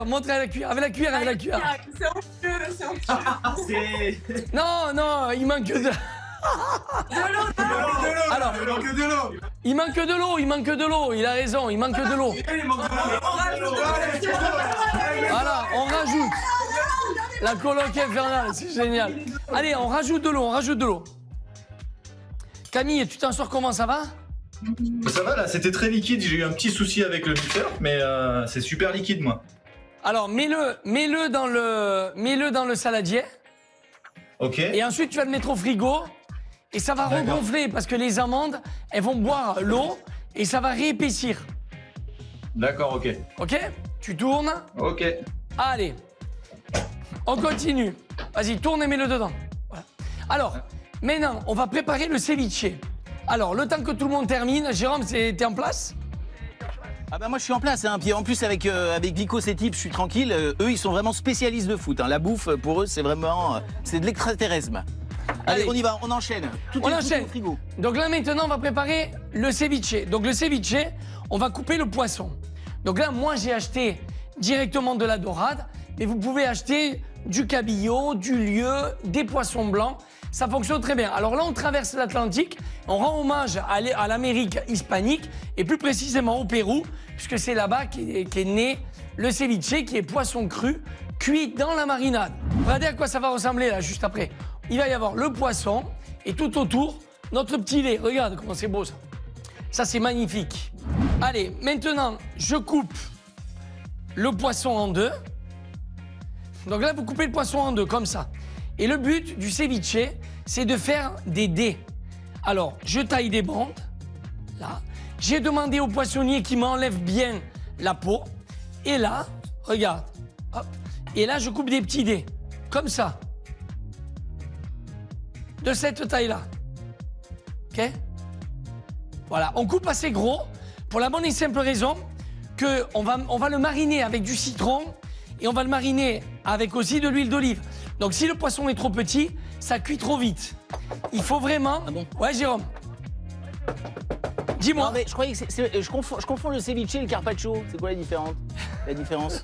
Montre avec la cuillère, avec la cuillère. C'est honteux, c'est honteux. Non, non, il manque de... De l'eau. Alors, il manque de l'eau, il a raison, il manque de l'eau. Voilà, on rajoute. La coloc infernale, c'est génial. Allez, on rajoute de l'eau, Camille, tu t'en sors comment, ça va? Ça va là, c'était très liquide, j'ai eu un petit souci avec le mixeur, mais c'est super liquide moi. Alors, mets-le dans le saladier. Ok. Et ensuite, tu vas le mettre au frigo. Et ça va regonfler parce que les amandes, elles vont boire l'eau et ça va réépaissir. D'accord, ok. Ok? Tu tournes. Ok. Allez. On continue. Vas-y, tourne et mets-le dedans. Voilà. Alors, maintenant, on va préparer le ceviche. Alors, le temps que tout le monde termine, Jérôme, t'es en place? Ah bah moi je suis en place, hein. Puis en plus avec Vico ces types, je suis tranquille. Eux ils sont vraiment spécialistes de foot. Hein. La bouffe pour eux c'est vraiment c'est de l'extraterrestre. Allez, on y va, on enchaîne. Tout est au frigo. Donc là maintenant on va préparer le ceviche. Donc le ceviche, on va couper le poisson. Donc là moi j'ai acheté directement de la dorade, mais vous pouvez acheter du cabillaud, du lieu, des poissons blancs. Ça fonctionne très bien. Alors là, on traverse l'Atlantique, on rend hommage à l'Amérique hispanique et plus précisément au Pérou, puisque c'est là-bas qu'est né le ceviche, qui est poisson cru, cuit dans la marinade. Regardez à quoi ça va ressembler là, juste après. Il va y avoir le poisson et tout autour, notre petit lait. Regarde comment c'est beau ça. Ça, c'est magnifique. Allez, maintenant, je coupe le poisson en deux. Donc là, vous coupez le poisson en deux, comme ça. Et le but du ceviche, c'est de faire des dés. Alors, je taille des bandes, là. J'ai demandé au poissonnier qui m'enlève bien la peau. Et là, regarde, hop. Et là, je coupe des petits dés, comme ça. De cette taille-là. OK? Voilà, on coupe assez gros, pour la bonne et simple raison qu'on va le mariner avec du citron et on va le mariner avec aussi de l'huile d'olive. Donc si le poisson est trop petit, ça cuit trop vite. Il faut vraiment... Ah bon? Ouais, Jérôme. Dis-moi. Non, mais je croyais que je confonds le ceviche et le carpaccio. C'est quoi la différence?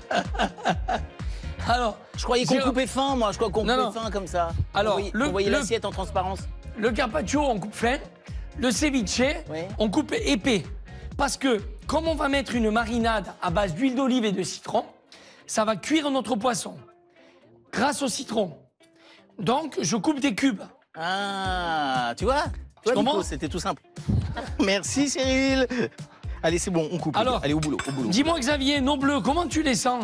Alors, je croyais qu'on coupait fin, moi. Je crois qu'on coupait fin comme ça. Alors, vous voyez l'assiette en transparence. Le carpaccio, on coupe fin. Le ceviche, on coupe épais. Parce que, comme on va mettre une marinade à base d'huile d'olive et de citron, ça va cuire notre poisson grâce au citron. Donc, je coupe des cubes. Ah, tu vois Nico, c'était tout simple. Merci Cyril. Allez, c'est bon, on coupe. Alors, allez, au boulot. Dis-moi Xavier, nos bleus, comment tu les sens?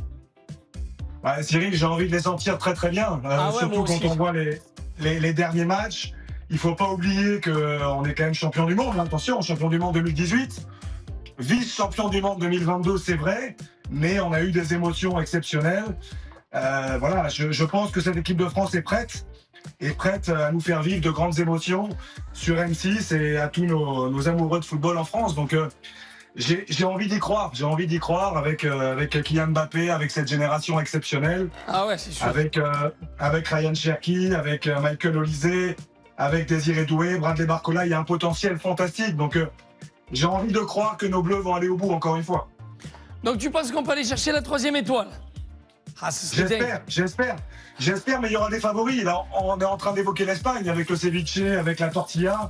Ouais, Cyril, j'ai envie de les sentir très très bien. Surtout quand on voit les derniers matchs. Il ne faut pas oublier qu'on est quand même champion du monde. Attention, champion du monde 2018. Vice-champion du monde 2022, c'est vrai. Mais on a eu des émotions exceptionnelles. Voilà, je pense que cette équipe de France est prête à nous faire vivre de grandes émotions sur M6 et à tous nos amoureux de football en France. Donc j'ai envie d'y croire avec Kylian Mbappé, avec cette génération exceptionnelle. Ah ouais, c'est sûr. Avec Ryan Cherki, avec Michael Olise, avec Désiré Doué, Bradley Barcola, il y a un potentiel fantastique. Donc j'ai envie de croire que nos Bleus vont aller au bout encore une fois. Donc tu penses qu'on peut aller chercher la 3e étoile? Ah, J'espère, mais il y aura des favoris. Là, on est en train d'évoquer l'Espagne avec le ceviche, avec la tortilla.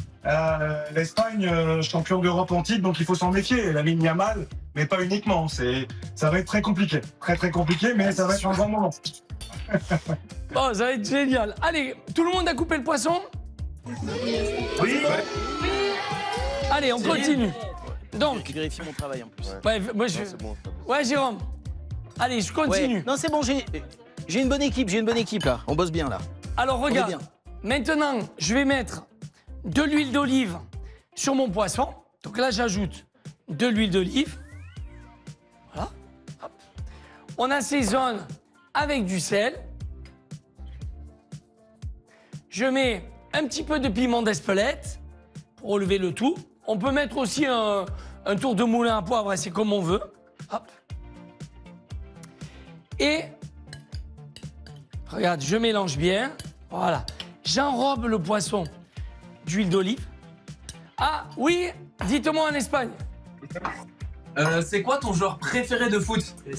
L'Espagne, champion d'Europe en titre, donc il faut s'en méfier. Lamine Yamal, mais pas uniquement. Ça va être très compliqué, mais ça va être un grand moment. Bon, ça va être génial. Allez, tout le monde a coupé le poisson? Oui. Allez, on continue. Donc, je vérifie mon travail en plus. Ouais, Jérôme. Allez, je continue. Ouais. Non, c'est bon, j'ai une bonne équipe là. On bosse bien là. Alors regarde, maintenant, je vais mettre de l'huile d'olive sur mon poisson. Donc là, j'ajoute de l'huile d'olive. Voilà. Hop. On assaisonne avec du sel. Je mets un petit peu de piment d'Espelette pour relever le tout. On peut mettre aussi un tour de moulin à poivre, c'est comme on veut. Hop. Et, regarde, je mélange bien. Voilà. J'enrobe le poisson d'huile d'olive. Ah, oui, dites-moi en Espagne. C'est quoi ton joueur préféré de foot?